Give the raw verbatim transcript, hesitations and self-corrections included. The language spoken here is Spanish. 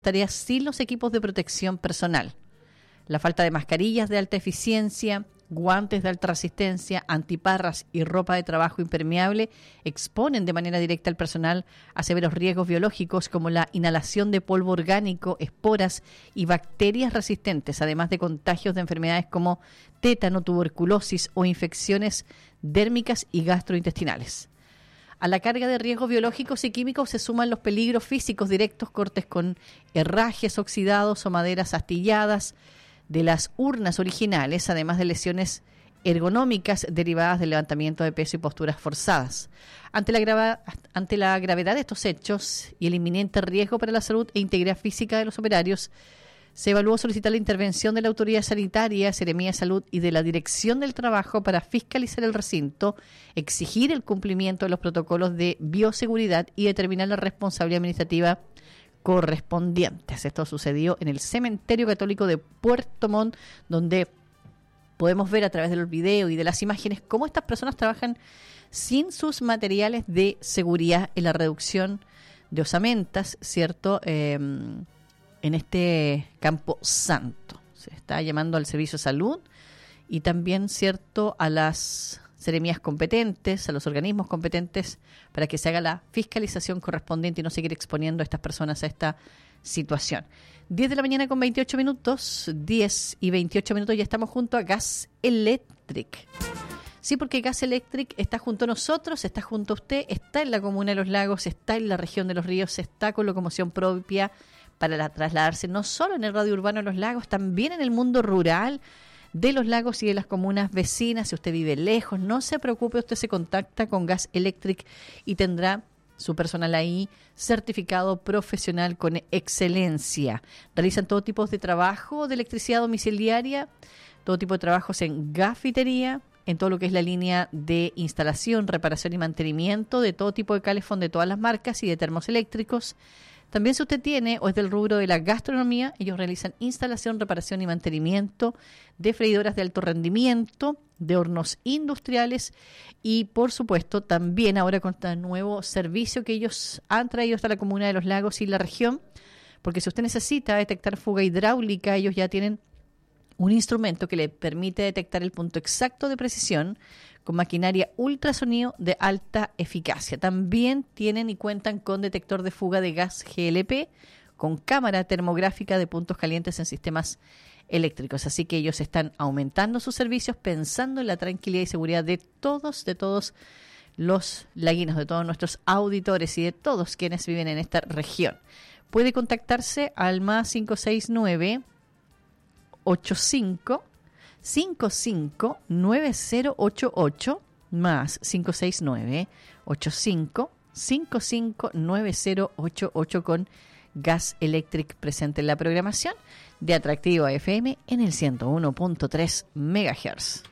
tareas sin los equipos de protección personal. La falta de mascarillas de alta eficiencia, guantes de alta resistencia, antiparras y ropa de trabajo impermeable exponen de manera directa al personal a severos riesgos biológicos como la inhalación de polvo orgánico, esporas y bacterias resistentes, además de contagios de enfermedades como tétano, tuberculosis o infecciones dérmicas y gastrointestinales. A la carga de riesgos biológicos y químicos se suman los peligros físicos directos, cortes con herrajes oxidados o maderas astilladas de las urnas originales, además de lesiones ergonómicas derivadas del levantamiento de peso y posturas forzadas. Ante la, grava, ante la gravedad de estos hechos y el inminente riesgo para la salud e integridad física de los operarios, se evaluó solicitar la intervención de la Autoridad Sanitaria, Seremía de Salud y de la Dirección del Trabajo para fiscalizar el recinto, exigir el cumplimiento de los protocolos de bioseguridad y determinar la responsabilidad administrativa correspondientes. Esto sucedió en el Cementerio Católico de Puerto Montt, donde podemos ver a través de los videos y de las imágenes cómo estas personas trabajan sin sus materiales de seguridad en la reducción de osamentas, ¿cierto?, eh, en este campo santo. Se está llamando al Servicio de Salud y también, ¿cierto?, a las seremías competentes, a los organismos competentes, para que se haga la fiscalización correspondiente y no seguir exponiendo a estas personas a esta situación. diez de la mañana con veintiocho minutos, diez y veintiocho minutos, ya estamos junto a Gas Electric. Sí, porque Gas Electric está junto a nosotros, está junto a usted, está en la comuna de Los Lagos, está en la región de Los Ríos, está con locomoción propia para la, trasladarse no solo en el radio urbano de Los Lagos, también en el mundo rural de Los Lagos y de las comunas vecinas. Si usted vive lejos, no se preocupe, usted se contacta con Gas Electric y tendrá su personal ahí certificado profesional con excelencia. Realizan todo tipo de trabajo de electricidad domiciliaria, todo tipo de trabajos en gafitería, en todo lo que es la línea de instalación, reparación y mantenimiento de todo tipo de calefón de todas las marcas y de termos eléctricos. También si usted tiene o es del rubro de la gastronomía, ellos realizan instalación, reparación y mantenimiento de freidoras de alto rendimiento, de hornos industriales y, por supuesto, también ahora con este nuevo servicio que ellos han traído hasta la comuna de Los Lagos y la región, porque si usted necesita detectar fuga hidráulica, ellos ya tienen un instrumento que le permite detectar el punto exacto de precisión con maquinaria ultrasonido de alta eficacia. También tienen y cuentan con detector de fuga de gas G L P, con cámara termográfica de puntos calientes en sistemas eléctricos. Así que ellos están aumentando sus servicios pensando en la tranquilidad y seguridad de todos, de todos los laguinos, de todos nuestros auditores y de todos quienes viven en esta región. Puede contactarse al más cinco seis nueve, ocho cinco, cinco cinco, nueve cero ocho ocho, más cinco seis nueve, ocho cinco, cinco cinco, nueve cero ocho ocho con Gas Electric presente en la programación de Atractivo F M en el ciento uno punto tres megahertz.